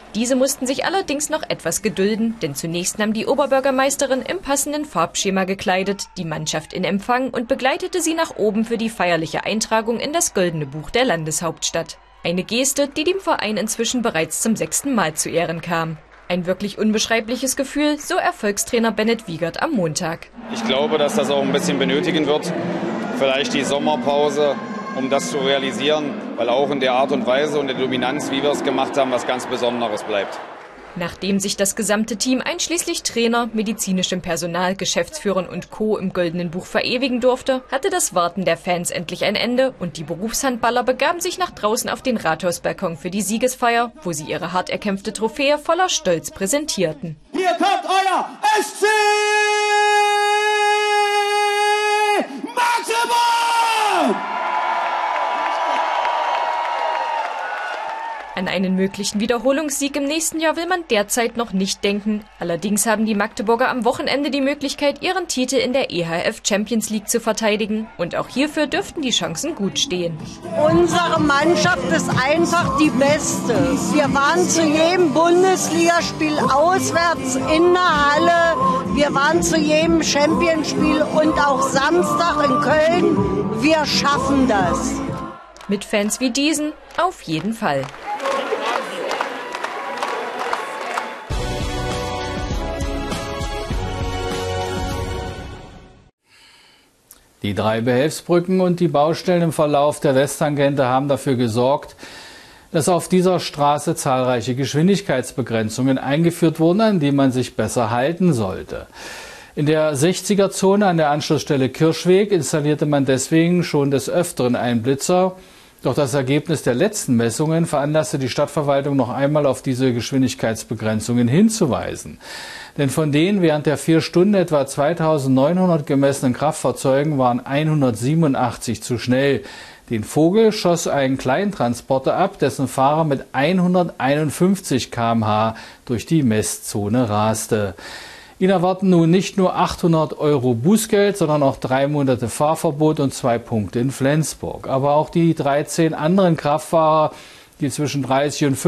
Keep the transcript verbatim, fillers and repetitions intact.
Diese mussten sich allerdings noch etwas gedulden, denn zunächst nahm die Oberbürgermeisterin im passenden Farbschema gekleidet die Mannschaft in Empfang und begleitete sie nach oben für die feierliche Eintragung in das Goldene Buch der Landeshauptstadt. Eine Geste, die dem Verein inzwischen bereits zum sechsten Mal zu Ehren kam. Ein wirklich unbeschreibliches Gefühl, so Erfolgstrainer Bennett Wiegert am Montag. Ich glaube, dass das auch ein bisschen benötigen wird, vielleicht die Sommerpause, um das zu realisieren, weil auch in der Art und Weise und der Dominanz, wie wir es gemacht haben, was ganz Besonderes bleibt. Nachdem sich das gesamte Team einschließlich Trainer, medizinischem Personal, Geschäftsführern und Co. im Goldenen Buch verewigen durfte, hatte das Warten der Fans endlich ein Ende und die Berufshandballer begaben sich nach draußen auf den Rathausbalkon für die Siegesfeier, wo sie ihre hart erkämpfte Trophäe voller Stolz präsentierten. Hier kommt euer S C Magdeburg! An einen möglichen Wiederholungssieg im nächsten Jahr will man derzeit noch nicht denken. Allerdings haben die Magdeburger am Wochenende die Möglichkeit, ihren Titel in der E H F Champions League zu verteidigen. Und auch hierfür dürften die Chancen gut stehen. Unsere Mannschaft ist einfach die beste. Wir waren zu jedem Bundesligaspiel auswärts in der Halle. Wir waren zu jedem Championsspiel und auch Samstag in Köln. Wir schaffen das. Mit Fans wie diesen auf jeden Fall. Die drei Behelfsbrücken und die Baustellen im Verlauf der Westtangente haben dafür gesorgt, dass auf dieser Straße zahlreiche Geschwindigkeitsbegrenzungen eingeführt wurden, an die man sich besser halten sollte. In der sechziger-Zone an der Anschlussstelle Kirschweg installierte man deswegen schon des Öfteren einen Blitzer. Doch das Ergebnis der letzten Messungen veranlasste die Stadtverwaltung noch einmal auf diese Geschwindigkeitsbegrenzungen hinzuweisen. Denn von den während der vier Stunden etwa zweitausendneunhundert gemessenen Kraftfahrzeugen waren hundertsiebenundachtzig zu schnell. Den Vogel schoss ein Kleintransporter ab, dessen Fahrer mit hunderteinundfünfzig Kilometer pro Stunde durch die Messzone raste. Ihn erwarten nun nicht nur achthundert Euro Bußgeld, sondern auch drei Monate Fahrverbot und zwei Punkte in Flensburg. Aber auch die dreizehn anderen Kraftfahrer, die zwischen dreißig und